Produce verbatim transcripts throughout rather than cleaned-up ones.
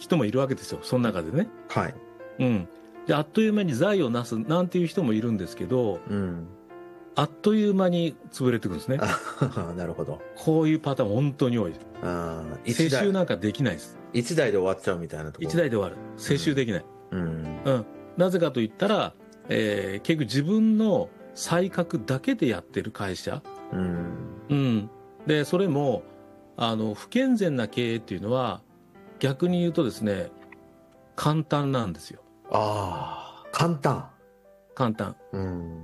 人もいるわけですよ、その中でね。 はい。 うん。で、あっという間に財をなすなんていう人もいるんですけど、 うん。 あっという間に潰れていくんですね。 あなるほど。 こういうパターン本当に多い。 あ世襲なんかできないです。 一台で終わっちゃうみたいなところ。 一台で終わる。世襲できない。 うん。 うん。なぜかと言ったら、えー、結局自分の才覚だけでやってる会社。 うん。 うん。で、それも、あの、不健全な経営っていうのは、逆に言うとですね、簡単なんですよ。 ああ、簡単。 簡単。 うん。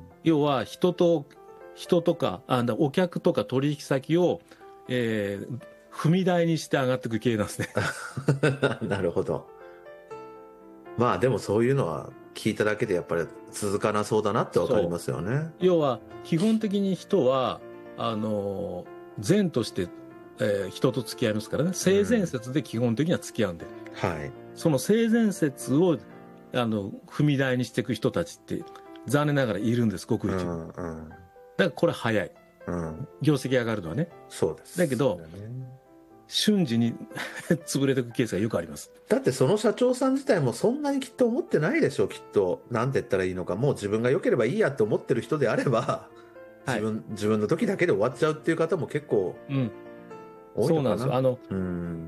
要は、人と、人とか、あお客とか取引先を、えー、踏み台にして上がっていく経営なんですね。 なるほど。まあでもそういうのは聞いただけでやっぱり続かなそうだなってわかりますよね。 要は、基本的に人は、あの、善として、えー、人と付き合いますからね。性善説で基本的には付き合うんで。 うん、はい。 その性善説を、あの、踏み台にしていく人たちって、残念ながらいるんです、ごく一部。うんうん、だからこれ早い。うん。業績上がるのはね。 そうです。 だけど、瞬時に潰れていくケースがよくあります。 だってその社長さん自体もそんなにきっと思ってないでしょう、きっと。なんて言ったらいいのか。もう自分が良ければいいやって思ってる人であれば、自分、はい、自分の時だけで終わっちゃうっていう方も結構多いのかな。 うん、そうなんですよ。あの、うん、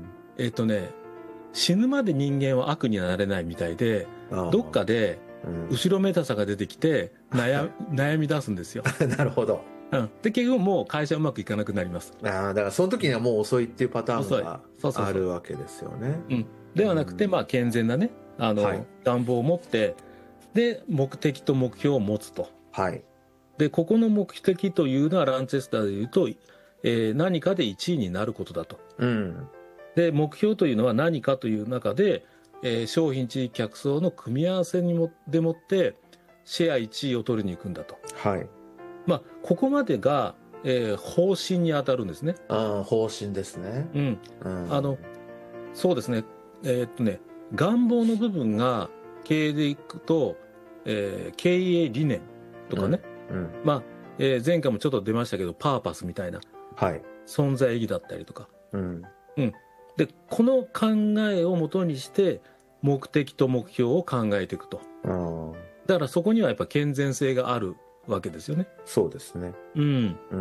えっとね、死ぬまで人間は悪にはなれないみたいで、どっかで後ろめたさが出てきて悩悩み出すんですよ。 なるほど。 うん、で結局もう会社うまくいかなくなります。 ああ、だからその時にはもう遅いっていうパターンがあるわけですよね。 うん、ではなくて、まあ健全なね、あの、はい、願望を持ってで目的と目標を持つと。はい。でここの目的というのはランチェスターでいうと、えー、何かでいちいになることだと。うん。で目標というのは何かという中で、えー、商品地域客層の組み合わせにもでもってシェアいちいを取りに行くんだと。はい。まあここまでが、えー、方針に当たるんですね。 ああ、方針ですね。 うん。うん、あのそうですね。えー、っとね願望の部分が経営でいくと、えー、経営理念とかね。うんうん、まあ、えー、前回もちょっと出ましたけどパーパスみたいな、はい、存在意義だったりとか。うん。うん。でこの考えをもとにして目的と目標を考えていくと。だからそこにはやっぱ健全性があるわけですよね。 そうですね。うん。うん。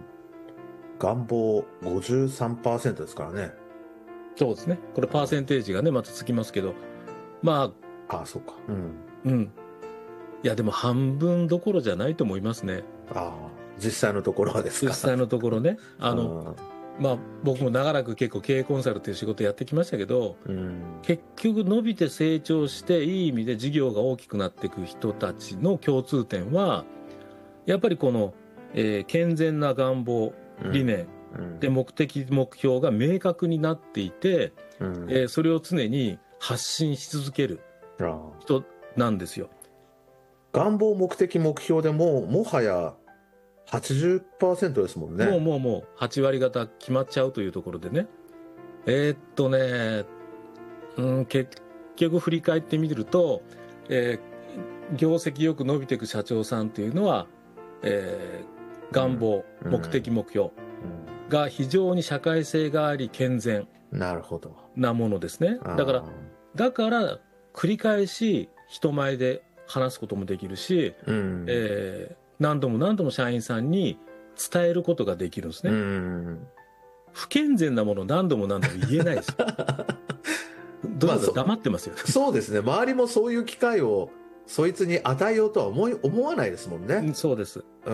願望 ごじゅうさんパーセント ですからね。 そうですね。これパーセンテージがねまたつきますけど、まあ。ああ、そうか。うん。 うん。いやでも半分どころじゃないと思いますね。 ああ、実際のところはですか。 実際のところね。あの。まあ、僕も長らく結構経営コンサルという仕事やってきましたけど、うん、結局伸びて成長していい意味で事業が大きくなっていく人たちの共通点はやっぱりこの、えー、健全な願望理念、うん、で目的目標が明確になっていて、うんえー、それを常に発信し続ける人なんですよ。 願望目的目標でももはやはちじゅっパーセント ですもんね。 もうもうもうはち割方決まっちゃうというところでね。えー、っとね、うん、結局振り返ってみると、えー、業績よく伸びていく社長さんというのは、えー、願望、うん、目的目標が非常に社会性があり健全なものですね。だからだから繰り返し人前で話すこともできるし、うんえー何度も何度も社員さんに伝えることができるんですね。うん不健全なものを何度も何度も言えないですよ。どうぞ黙ってますよ、 まあ、そ, そうですね。周りもそういう機会をそいつに与えようとは思い思わないですもんね。 うん、そうです。 うん。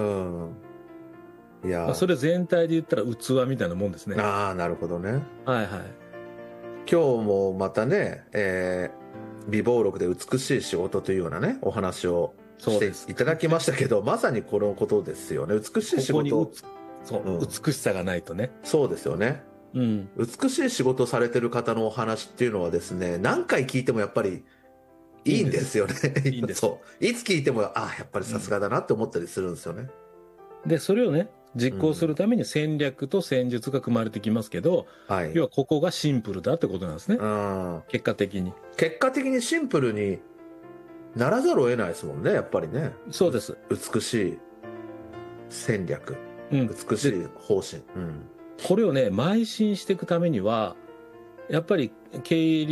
いや、 まあ、それ全体で言ったら器みたいなもんですね。 ああ、なるほどね。 はいはい。 今日もまたね、えー、美貌録で美しい仕事というようなね、お話をしていただきましたけど、まさにこのことですよね。美しい仕事。 ここそう、うん、美しさがないとね。 そうですよね。うん。美しい仕事されてる方のお話っていうのはですね、何回聞いてもやっぱりいいんですよね。いいんです。そう。いつ聞いても、ああ、やっぱりさすがだなって思ったりするんですよね。 うん、で、それをね、実行するために戦略と戦術が組まれてきますけど、うん、要はここがシンプルだってことなんですね。うん、結果的に。 結果的にシンプルにならざるを得ないですもんね、やっぱりね。 そうです。 美しい戦略、うん、美しい方針、うん。 これをね、邁進していくためには、やっぱり経営